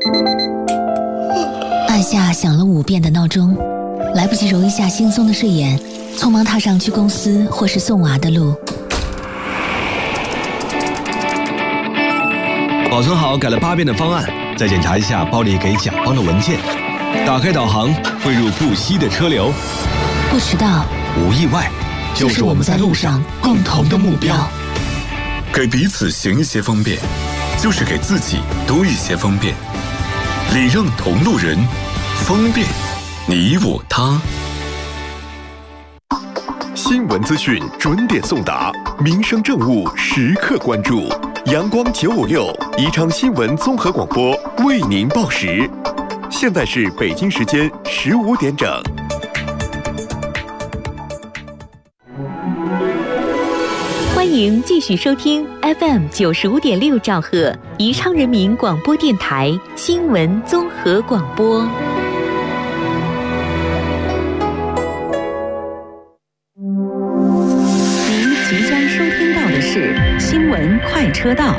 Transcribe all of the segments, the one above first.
按下响了5遍的闹钟，来不及揉一下惺忪的睡眼，匆忙踏上去公司或是送娃的路。 保存好改了8遍的方案，再检查一下包里给甲方的文件。打开导航，汇入不息的车流。 不迟到， 无意外，就是我们在路上共同的目标。 给彼此行一些方便，就是给自己多一些方便。礼让同路人，方便你我他。 新闻资讯准点送达，民生政务时刻关注。阳光956宜昌新闻综合广播为您报时。现在是北京时间15点整。 欢迎继续收听 FM 95.6兆赫宜昌人民广播电台新闻综合广播。您即将收听到的是新闻快车道。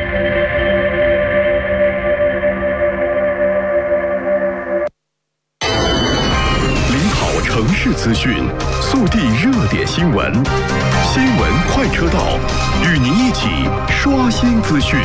城市资讯，速递热点新闻，新闻快车道，与您一起刷新资讯。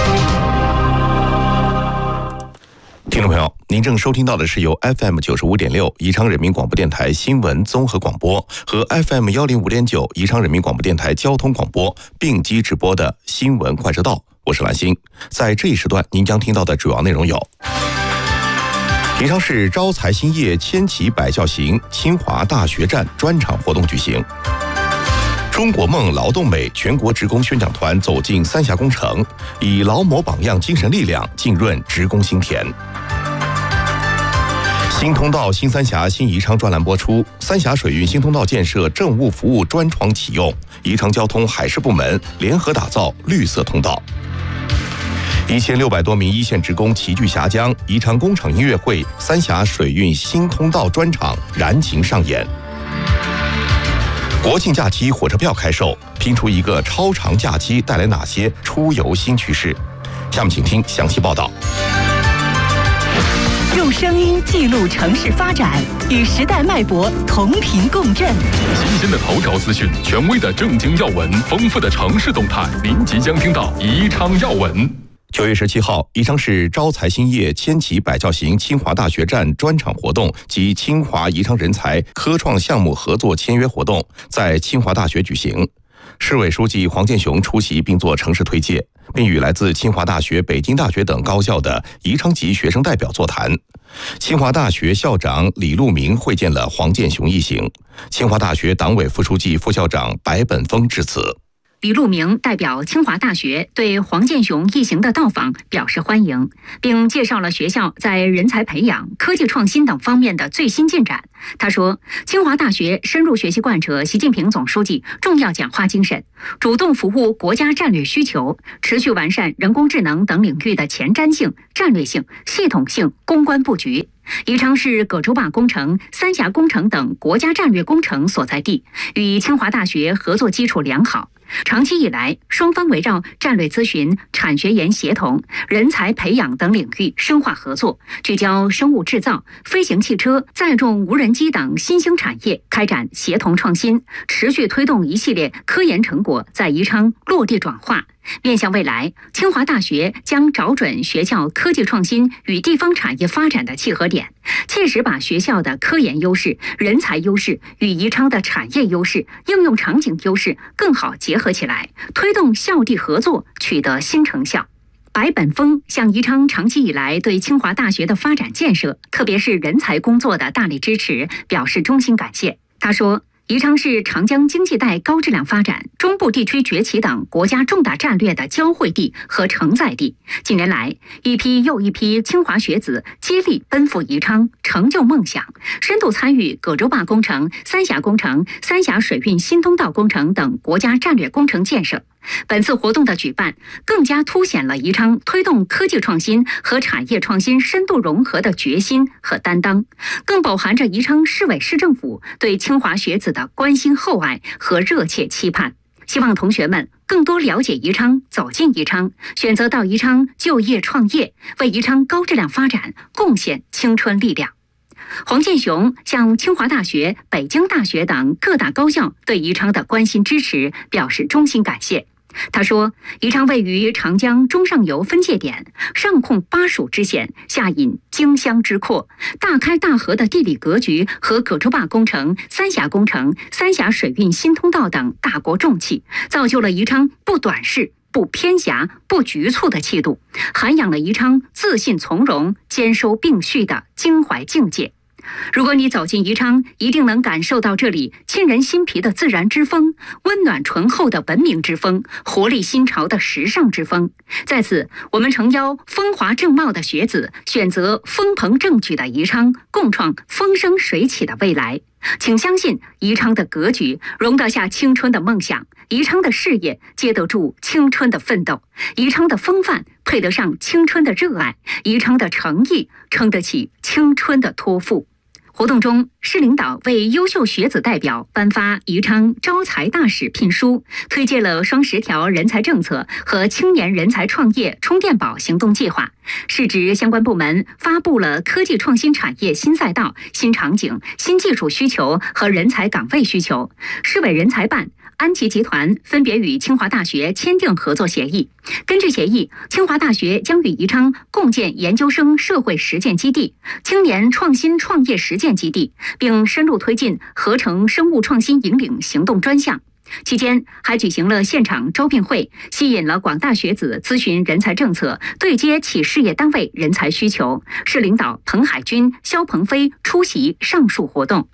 听众朋友，您正收听到的是由 FM 95.6宜昌人民广播电台新闻综合广播和 FM 105.9宜昌人民广播电台交通广播并机直播的新闻快车道，我是兰心。在这一时段，您将听到的主要内容有：宜昌市招财兴业千禧百教行清华大学站专场活动举行；中国梦劳动美全国职工宣讲团走进三峡工程，以劳模榜样精神力量浸润职工心田。新通道新三峡新宜昌专栏播出，三峡水运新通道建设政务服务专床启用，宜昌交通海事部门联合打造绿色通道。1600多名一线职工齐聚峡江，宜昌工厂音乐会三峡水运新通道专场燃情上演。国庆假期火车票开售，拼出一个超长假期带来哪些出游新趋势？下面请听详细报道。 用声音记录城市发展，与时代脉搏同频共振。 新鲜的头条资讯，权威的政经要闻，丰富的城市动态，您即将听到宜昌要闻。 9月17号，宜昌市招财兴业千禧百教行清华大学站专场活动及清华宜昌人才科创项目合作签约活动在清华大学举行。市委书记黄健雄出席并作城市推介，并与来自清华大学、北京大学等高校的宜昌籍学生代表座谈。清华大学校长李路明会见了黄健雄一行。清华大学党委副书记、副校长白本峰致辞。 李路明代表清华大学对黄健雄一行的到访表示欢迎，并介绍了学校在人才培养、科技创新等方面的最新进展。他说，清华大学深入学习贯彻习近平总书记重要讲话精神，主动服务国家战略需求，持续完善人工智能等领域的前瞻性、战略性、系统性攻关布局。宜昌市葛洲坝工程、三峡工程等国家战略工程所在地，与清华大学合作基础良好。长期以来，双方围绕战略咨询、产学研协同、人才培养等领域深化合作，聚焦生物制造、飞行汽车、载重无人机等新兴产业，开展协同创新，持续推动一系列科研成果在宜昌落地转化。面向未来，清华大学将找准学校科技创新与地方产业发展的契合点，切实把学校的科研优势、人才优势与宜昌的产业优势、应用场景优势更好结合起来，推动校地合作取得新成效。白本峰向宜昌长期以来对清华大学的发展建设，特别是人才工作的大力支持，表示衷心感谢。他说，宜昌是长江经济带高质量发展、中部地区崛起等国家重大战略的交汇地和承载地。近年来，一批又一批清华学子接力奔赴宜昌，成就梦想，深度参与葛洲坝工程、三峡工程、三峡水运新通道工程等国家战略工程建设。本次活动的举办，更加凸显了宜昌推动科技创新和产业创新深度融合的决心和担当，更饱含着宜昌市委市政府对清华学子的关心厚爱和热切期盼。 希望同学们更多了解宜昌，走进宜昌，选择到宜昌就业创业，为宜昌高质量发展贡献青春力量。黄建雄向清华大学、北京大学等各大高校对宜昌的关心支持表示衷心感谢。他说，宜昌位于长江中上游分界点，上控巴蜀之险，下引荆襄之阔，大开大合的地理格局和葛洲坝工程、三峡工程、三峡水运新通道等大国重器，造就了宜昌不短视、不偏狭、不局促的气度，涵养了宜昌自信从容、兼收并蓄的襟怀境界。如果你走进宜昌，一定能感受到这里沁人心脾的自然之风，温暖醇厚的文明之风，活力新潮的时尚之风。在此，我们诚邀风华正茂的学子选择风鹏正举的宜昌，共创风生水起的未来。请相信，宜昌的格局容得下青春的梦想，宜昌的事业接得住青春的奋斗，宜昌的风范配得上青春的热爱，宜昌的诚意撑得起青春的托付。活动中，市领导为优秀学子代表颁发宜昌招才大使聘书，推介了双10条人才政策和青年人才创业充电宝行动计划。市直相关部门发布了科技创新产业新赛道、新场景、新技术需求和人才岗位需求。市委人才办、安琪集团分别与清华大学签订合作协议。根据协议，清华大学将与宜昌共建研究生社会实践基地、青年创新创业实践基地，并深入推进合成生物创新引领行动专项。期间还举行了现场招聘会，吸引了广大学子咨询人才政策，对接企事业单位人才需求。市领导彭海军、肖鹏飞出席上述活动。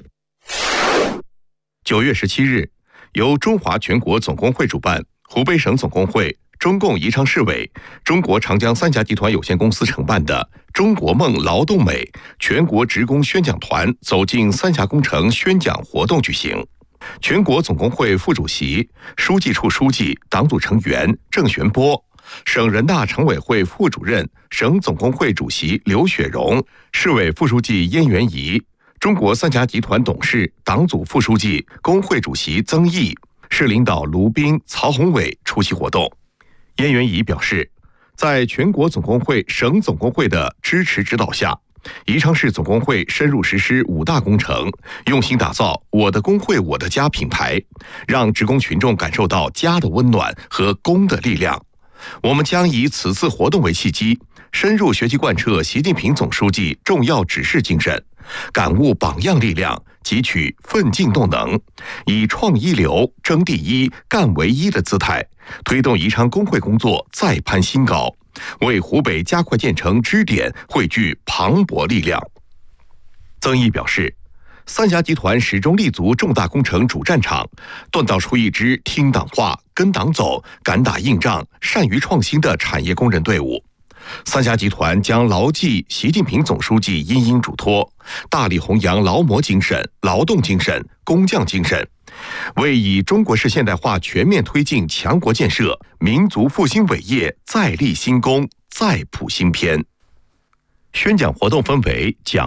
9月17日，由中华全国总工会主办，湖北省总工会、中共宜昌市委、中国长江三峡集团有限公司承办的中国梦劳动美全国职工宣讲团走进三峡工程宣讲活动举行。全国总工会副主席、书记处书记、党组成员郑玄波，省人大常委会副主任、省总工会主席刘雪荣，市委副书记燕元仪，中国三峡集团董事、党组副书记、工会主席曾毅，市领导卢斌、曹宏伟出席活动。燕元仪表示，在全国总工会、省总工会的支持指导下，宜昌市总工会深入实施5大工程，用心打造我的工会我的家品牌，让职工群众感受到家的温暖和工的力量。我们将以此次活动为契机，深入学习贯彻习近平总书记重要指示精神，感悟榜样力量，汲取奋进动能，以创一流、争第一、干唯一的姿态，推动宜昌工会工作再攀新高，为湖北加快建成支点汇聚磅礴力量。曾毅表示，三峡集团始终立足重大工程主战场，锻造出一支听党话、跟党走、敢打硬仗、善于创新的产业工人队伍。三峡集团将牢记习近平总书记殷殷嘱托，大力弘扬劳模精神、劳动精神、工匠精神，为以中国式现代化全面推进强国建设、民族复兴伟业再立新功、再谱新篇。宣讲活动分为讲